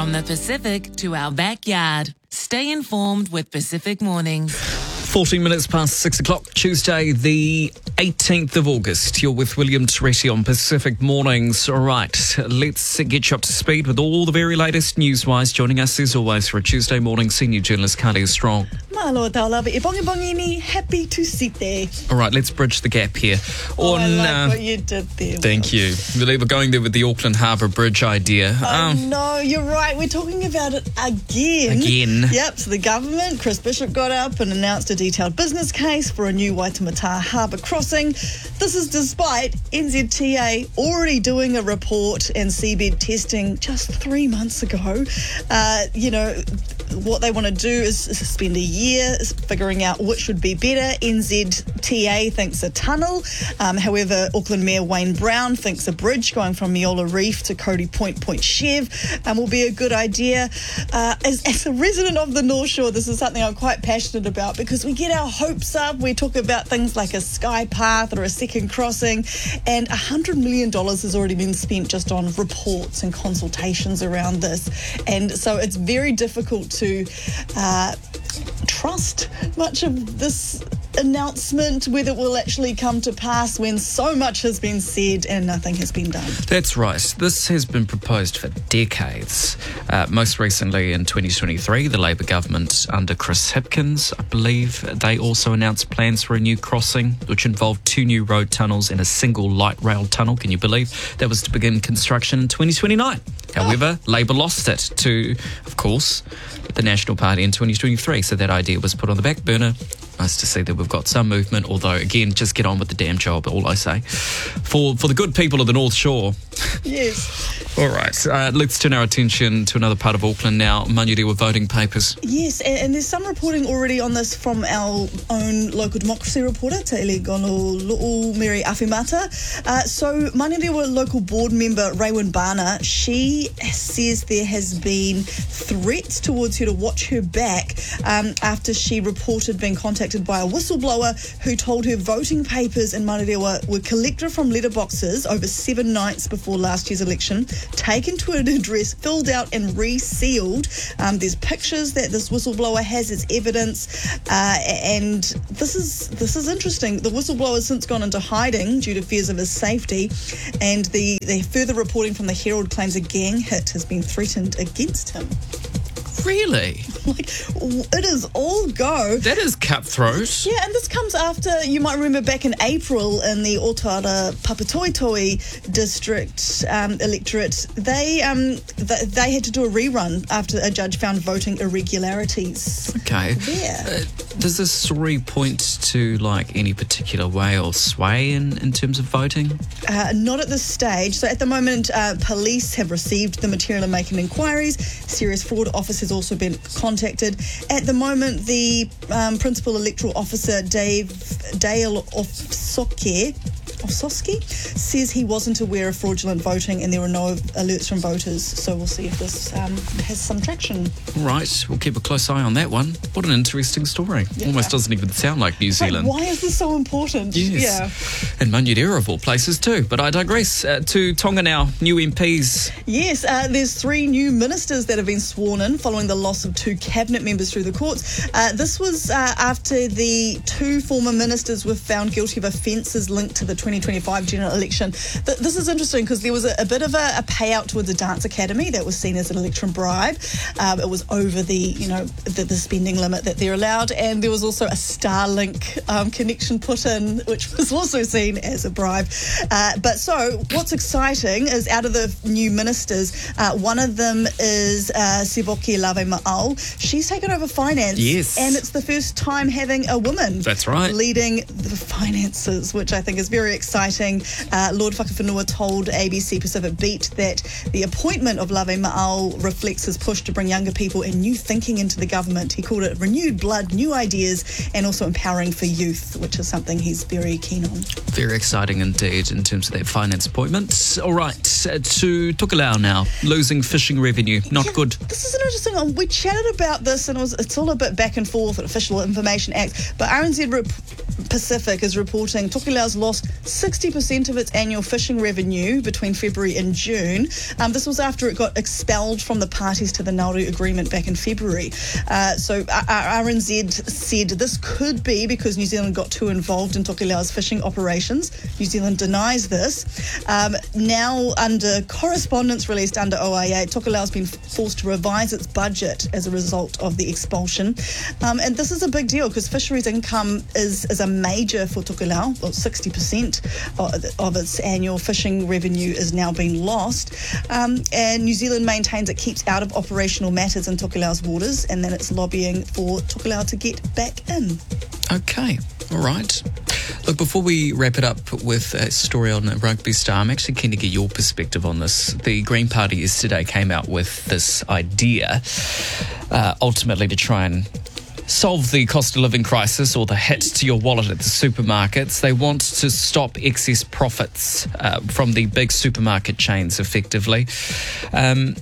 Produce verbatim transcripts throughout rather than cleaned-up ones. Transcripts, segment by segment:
From the Pacific to our backyard. Stay informed with Pacific Mornings. fourteen minutes past six o'clock, Tuesday, the eighteenth of August. You're with William Toretti on Pacific Mornings. All right, let's get you up to speed with all the very latest news-wise. Joining us as always for a Tuesday morning, senior journalist Kalia Strong. Malo taulawa e bongi bongi ni, happy to sit there. All right, let's bridge the gap here. Oh, on, I like uh, what you did there. Thank Will. you. We were going there with the Auckland Harbour Bridge idea. I Um, know, you're right. We're talking about it again. Again. Yep, so the government, Chris Bishop, got up and announced a detailed business case for a new Waitemata Harbour crossing. This is despite N Z T A already doing a report and seabed testing just three months ago. Uh, you know, what they want to do is spend a year figuring out which would be better. N Z T A thinks a tunnel. Um, however, Auckland Mayor Wayne Brown thinks a bridge going from Miola Reef to Cody Point, Point Chev um, will be a good idea. Uh, as, as a resident of the North Shore, this is something I'm quite passionate about because we get our hopes up. We talk about things like a sky path or a second crossing, and one hundred million dollars has already been spent just on reports and consultations around this. And so it's very difficult to uh, trust much of this announcement, whether it will actually come to pass when so much has been said and nothing has been done. That's right. This has been proposed for decades. Uh, most recently in twenty twenty-three, the Labour government under Chris Hipkins, I believe, they also announced plans for a new crossing, which involved two new road tunnels and a single light rail tunnel. Can you believe? That was to begin construction in twenty twenty-nine. However, oh. Labour lost it to, of course, the National Party in twenty twenty-three. So that idea was put on the back burner. Nice to see that we've got some movement, although, again, just get on with the damn job, all I say. For for the good people of the North Shore. Yes. All right, uh, let's turn our attention to another part of Auckland now, Manurewa voting papers. Yes, and, and there's some reporting already on this from our own local democracy reporter, Te Ili Gono Lu'u Mary Awhimata. Uh, so Manurewa local board member Raewyn Barner, she says there has been threats towards her to watch her back um, after she reported being contacted by a whistleblower who told her voting papers in Manurewa were collected from letterboxes over seven nights before last year's election, taken to an address, filled out and resealed. Um, there's pictures that this whistleblower has as evidence, uh, and this is this is interesting. The whistleblower has since gone into hiding due to fears of his safety, and the, the further reporting from the Herald claims a gang hit has been threatened against him. Really? Like, it is all go. That is cutthroat. Yeah, and this comes after, you might remember back in April in the Otara Papatoetoe district um, electorate, they um th- they had to do a rerun after a judge found voting irregularities. Okay. Yeah. Uh, does this story point to, like, any particular way or sway in, in terms of voting? Uh, not at this stage. So at the moment, uh, police have received the material and making inquiries. Serious fraud office has also been contacted. At the moment, the um, principal electoral officer, Dave Dale Ofsoke, Ofsoski, says he wasn't aware of fraudulent voting and there were no alerts from voters. So we'll see if this um, has some traction. All right, we'll keep a close eye on that one. What an interesting story. Yeah. Almost doesn't even sound like New Zealand. Like, why is this so important? Yes. Yeah. And Manurewa of all places too. But I digress. Uh, to Tonga now, new M Ps. Yes, uh, there's three new ministers that have been sworn in following the loss of two cabinet members through the courts. Uh, this was uh, after the two former ministers were found guilty of offences linked to the twenty twenty-five general election. Th- this is interesting because there was a, a bit of a, a payout towards a dance academy that was seen as an election bribe. Um, it was over the, you know, the, the spending limit that they're allowed, and there was also a Starlink um, connection put in, which was also seen as a bribe. Uh, but so what's exciting is out of the new ministers, uh, one of them is uh, Sivoki Lave Ma'au. She's taken over finance. Yes. And it's the first time having a woman That's right. leading the finances, which I think is very exciting. Uh, Lord Whakawhenua told A B C Pacific Beat that the appointment of Lave Ma'au reflects his push to bring younger people and new thinking into the government. He called it renewed blood, new ideas, and also empowering for youth, which is something he's very keen on. Very exciting indeed in terms of that finance appointment. All right, uh, to Tokelau now. Losing fishing revenue. Not Yeah, good. This is an interesting one. We chatted about this and it was, it's all a bit back and forth at Official Information Act, but R N Z Rep- Pacific is reporting Tokelau's lost sixty percent of its annual fishing revenue between February and June. Um, this was after it got expelled from the parties to the Nauru Agreement back in February. Uh, so R N Z said this could be because New Zealand got too involved in Tokelau's fishing operations. New Zealand denies this. Um, now, under correspondence released under O I A, Tokelau's been forced to revise its budget as a result of the expulsion. Um, and this is a big deal because fisheries income is, is a major for Tokelau. Well, sixty percent of, of its annual fishing revenue is now being lost. Um, and New Zealand maintains it keeps out of operational matters in Tokelau's waters, and then it's lobbying for Tokelau to get back in. Okay, all right. Look, before we wrap it up with a story on Rugby Star, I'm actually keen to get your perspective on this. The Green Party yesterday came out with this idea, uh, ultimately to try and solve the cost of living crisis or the hit to your wallet at the supermarkets. They want to stop excess profits uh, from the big supermarket chains, effectively. Um,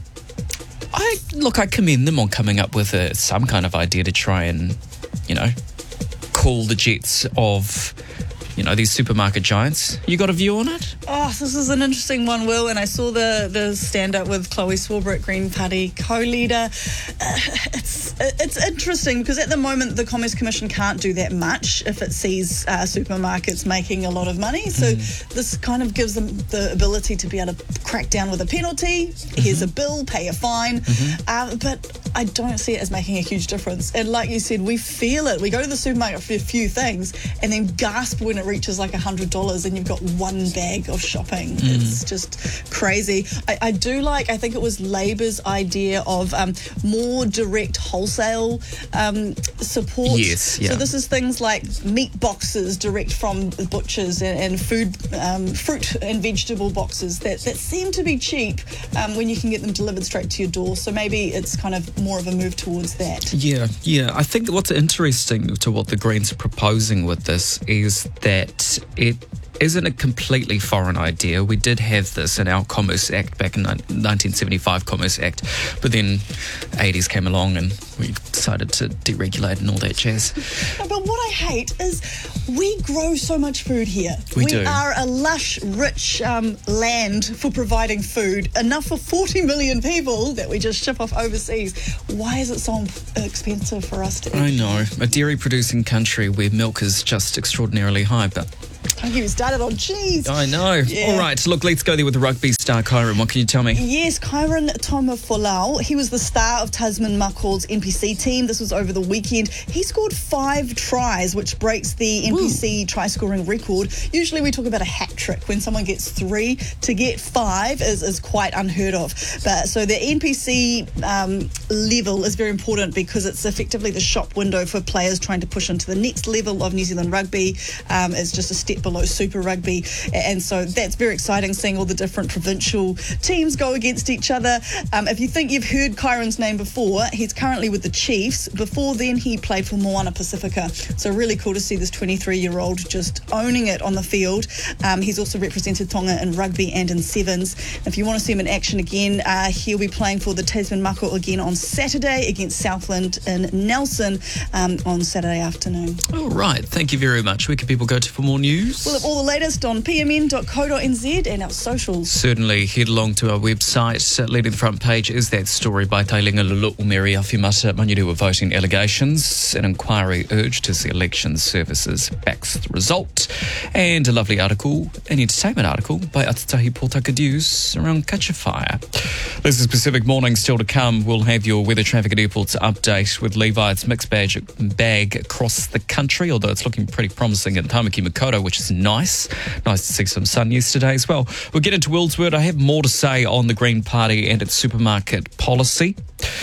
I look, I commend them on coming up with a, some kind of idea to try and, you know, cool the jets of, you know, these supermarket giants. You got a view on it? Oh, this is an interesting one, Will, and I saw the, the stand-up with Chloe Swarbrick, Green Party co-leader. Uh, it's it's interesting because at the moment the Commerce Commission can't do that much if it sees uh, supermarkets making a lot of money. So mm. this kind of gives them the ability to be able to crack down with a penalty. Mm-hmm. Here's a bill, pay a fine. Mm-hmm. Uh, but I don't see it as making a huge difference. And like you said, we feel it. We go to the supermarket for a few things and then gasp when it reaches like one hundred dollars and you've got one bag of shopping. Mm. It's just crazy. I, I do like, I think it was Labour's idea of um, more direct wholesale um, support. Yes, yeah. So this is things like meat boxes direct from the butchers and, and food, um, fruit and vegetable boxes that, that seem to be cheap um, when you can get them delivered straight to your door. So maybe it's kind of more of a move towards that. Yeah, yeah. I think what's interesting to what the Greens are proposing with this is that it isn't a completely foreign idea. We did have this in our Commerce Act back in nineteen seventy-five Commerce Act, but then eighties came along and we decided to deregulate and all that jazz. But what I hate is we grow so much food here. We, we do. are a lush, rich um, land for providing food, enough for forty million people that we just ship off overseas. Why is it so expensive for us to eat? I know. A dairy producing country where milk is just extraordinarily high, but don't get me started on cheese. I know. Yeah. All right, look, let's go there with the rugby star, Kyron. What can you tell me? Yes, Kyron Tomafolau. He was the star of Tasman Makhal's N P C team. This was over the weekend. He scored five tries, which breaks the N P C Ooh. try-scoring record. Usually we talk about a hat trick when someone gets three. To get five is, is quite unheard of. But so the N P C um, level is very important because it's effectively the shop window for players trying to push into the next level of New Zealand rugby. Um, it's just a step below Super Rugby, and so that's very exciting seeing all the different provincial teams go against each other. Um, if you think you've heard Kyron's name before, he's currently with the Chiefs. Before then he played for Moana Pacifica, so really cool to see this twenty-three-year-old just owning it on the field. Um, he's also represented Tonga in rugby and in sevens. If you want to see him in action again, uh, he'll be playing for the Tasman Makhal again on Saturday against Southland in Nelson um, on Saturday afternoon. All right, thank you very much. Where can people go to for more news? We'll have all the latest on p m n dot co dot n z and our socials. Certainly, head along to our website. Leading the front page is that story by Tailinga Lulu Mary Awhimata Manurewa voting allegations. An inquiry urged as the election services backs the result. And a lovely article, an entertainment article by Atatahi Pōtaka News around Catch Fire. This is Pacific Morning. Still to come, we'll have your weather, traffic and airports update with Levi. It's mixed bag, bag across the country, although it's looking pretty promising in Tamaki Makaurau, which is nice. Nice to see some sun yesterday as well. We'll get into Will's Word. I have more to say on the Green Party and its supermarket policy.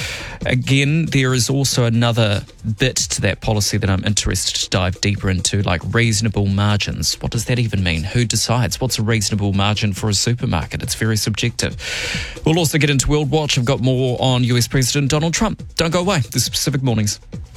Again, there is also another bit to that policy that I'm interested to dive deeper into, like reasonable margins. What does that even mean? Who decides? What's a reasonable margin for a supermarket? It's very subjective. We'll also get into World Watch. I've got more on U S President Donald Trump. Don't go away. This is Pacific Mornings.